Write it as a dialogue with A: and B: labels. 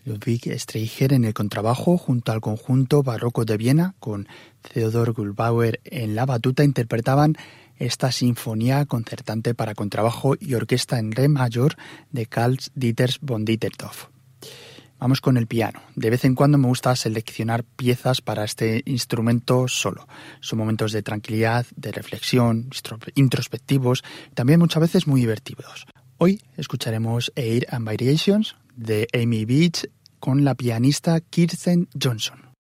A: Ludwig Streicher en el contrabajo junto al conjunto barroco de Viena con Theodor Gullbauer en la batuta interpretaban esta sinfonía concertante para contrabajo y orquesta en re mayor de Karl Dieter von Dittersdorf. Vamos con el piano. De vez en cuando me gusta seleccionar piezas para este instrumento solo. Son momentos de tranquilidad, de reflexión, introspectivos, también muchas veces muy divertidos. Hoy escucharemos Air and Variations de Amy Beach con la pianista Kirsten Johnson.